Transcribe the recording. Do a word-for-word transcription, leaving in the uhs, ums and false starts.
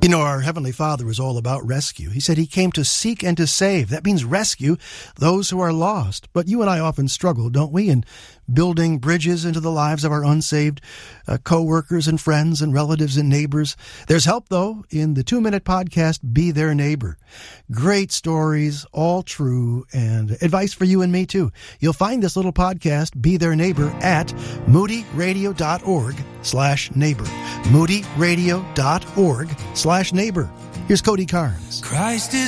You know, our Heavenly Father is all about rescue. He said he came to seek and to save. That means rescue those who are lost. But you and I often struggle, don't we, in building bridges into the lives of our unsaved uh, co-workers and friends and relatives and neighbors. There's help, though, in the two-minute podcast, Be Their Neighbor. Great stories, all true, and advice for you and me, too. You'll find this little podcast, Be Their Neighbor, at moodyradio.org slash neighbor. moodyradio.org slash neighbor. Here's Cody Carnes. Christ is